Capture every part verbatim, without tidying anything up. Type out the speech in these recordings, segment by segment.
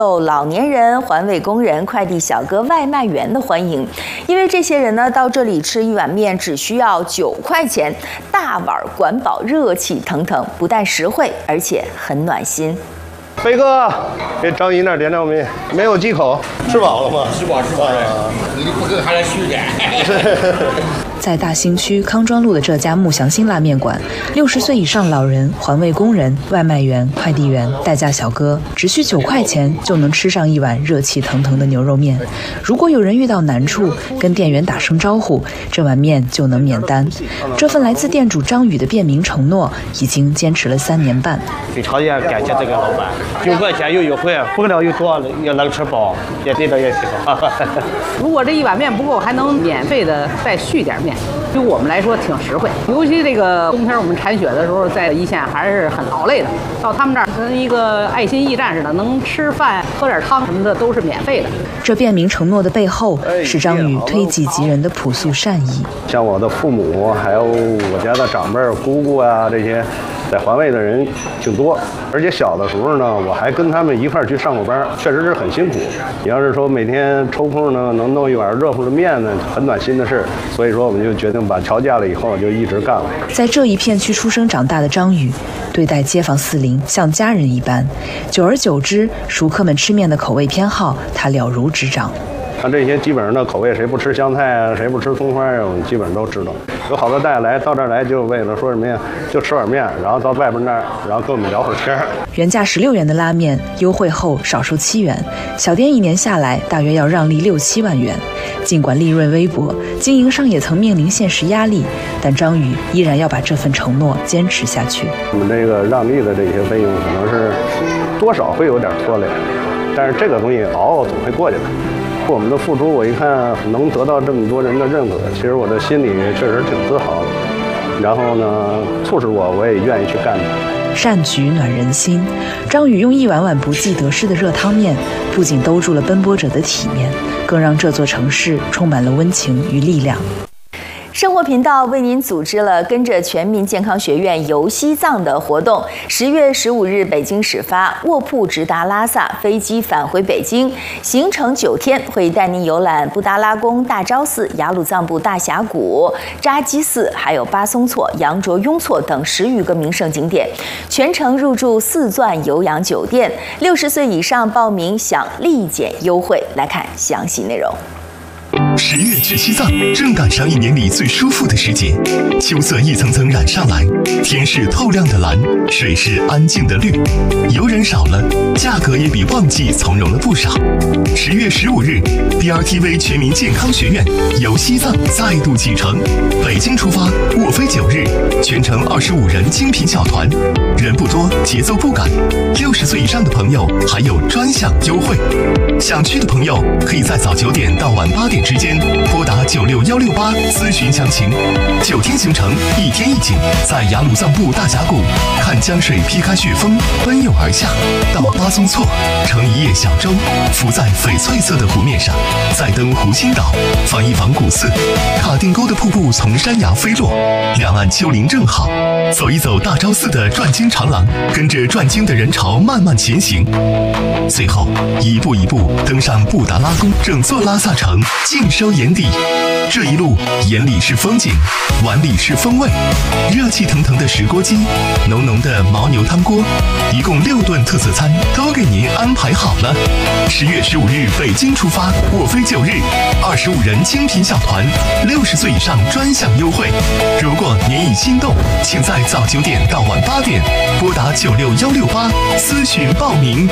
受老年人、环卫工人、快递小哥、外卖员的欢迎，因为这些人呢到这里吃一碗面只需要九块钱，大碗管饱，热气腾腾，不但实惠，而且很暖心。 飞哥，给张姨那儿点点面，没有忌口，吃饱了吗？ 吃饱吃饱了，你不够还来续点。 在大兴区康庄路的这家木祥兴拉面馆，六十岁以上老人、环卫工人、外卖员、快递员、代驾小哥，只需九块钱就能吃上一碗热气腾腾的牛肉面。如果有人遇到难处，跟店员打声招呼，这碗面就能免单。这份来自店主张宇的便民承诺，已经坚持了三年半。 非常也感谢这个老板，九块钱有优惠，不了有多也能吃饱，也对着也挺好。 如果这一碗面不够，还能免费的再续点面。对我们来说挺实惠，尤其这个冬天我们铲雪的时候，在一线还是很劳累的。到他们这儿跟一个爱心驿站似的，能吃饭、喝点汤什么的都是免费的。 这便民承诺的背后，是张宇推己及人的朴素善意。 像我的父母，还有我家的长辈、姑姑啊这些，在环卫的人挺多。而且小的时候呢，我还跟他们一块儿去上过班，确实是很辛苦。你要是说每天抽空呢，能弄一碗热乎的面呢，很暖心的事。所以说，我们就决定把调价了以后，就一直干了。 在这一片区出生长大的张宇，对待街坊四邻像家人一般。久而久之，熟客们吃面的口味偏好，他了如指掌。 像这些基本上的口味，谁不吃香菜啊，谁不吃葱花啊，我们基本上都知道。有好多大家来到这儿来，就为了说什么呀？就吃碗面，然后到外边那儿，然后跟我们聊会儿天。 原价十六元的拉面，优惠后少收七元，小店一年下来大约要让利六七万元。尽管利润微薄，经营上也曾面临现实压力，但张宇依然要把这份承诺坚持下去。 我们这个让利的这些费用，可能是多少会有点拖累，但是这个东西熬熬总会过去的。我们的付出，我一看能得到这么多人的认可，其实我的心里确实挺自豪的。然后呢，促使我我也愿意去干。 善举暖人心，张宇用一碗碗不计得失的热汤面，不仅兜住了奔波者的体面，更让这座城市充满了温情与力量。 生活频道为您组织了跟着全民健康学院游西藏的活动。十月十五日北京始发，卧铺直达拉萨，飞机返回北京，行程九天，会带您游览布达拉宫、大昭寺、雅鲁藏布大峡谷、扎基寺，还有巴松措、羊卓雍措等十余个名胜景点。全程入住四钻酉阳酒店，六十岁以上报名享立减优惠。来看详细内容。 十月去西藏，正赶上一年里最舒服的时节。秋色一层层染上来，天是透亮的蓝，水是安静的绿。游人少了，价格也比旺季从容了不少。十月十五日 ，B R T V 全民健康学院游西藏再度启程，北京出发，卧飞九日，全程二十五人精品小团，人不多，节奏不赶。六十岁以上的朋友还有专项优惠。想去的朋友可以在早九点到晚八点之间拨打九六幺六八咨询详情。九天行程，一天一景，在雅鲁藏布大峡谷看江水劈开雪峰，奔涌而下，到巴松措乘一叶小舟，浮在翡翠色的湖面上，再登湖心岛，访一访古寺，卡定沟的瀑布从山崖飞落，两岸丘陵正好，走一走大昭寺的转经长廊，跟着转经的人潮慢慢前行，最后一步一步登上布达拉宫，整座拉萨城尽收眼底。这一路眼里是风景，碗里是风味，热气腾腾的石锅鸡，浓浓的牦牛汤锅，一共六顿特色餐都给您安排好了。十月十五日北京出发，卧飞九日，二十五人精品小团，六十岁以上专享优惠。如果您已心动，请在早九点到晚八点拨打九六幺六八咨询报名。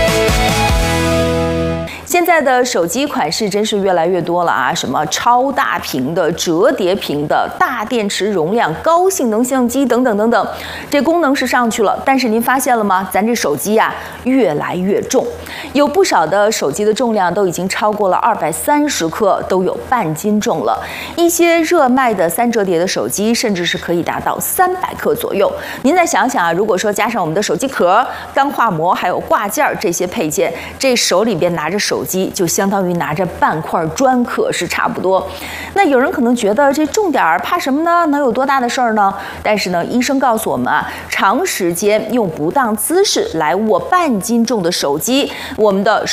现在的手机款式真是越来越多了啊！什么超大屏的、折叠屏的、大电池容量、高性能相机等等等等，这功能是上去了，但是您发现了吗？咱这手机呀、啊、越来越重，有不少的手机的重量都已经超过了二百三十克，都有半斤重了。一些热卖的三折叠的手机，甚至是可以达到三百克左右。您再想想啊，如果说加上我们的手机壳、钢化膜还有挂件这些配件，这手里边拿着手机就相当于拿着半块砖可是差不多。那有人可能觉得这重点儿怕什么呢？能有多大的事儿呢？但是呢，医生告诉我们啊，长时间用不当姿势来握半斤重的手机，我们的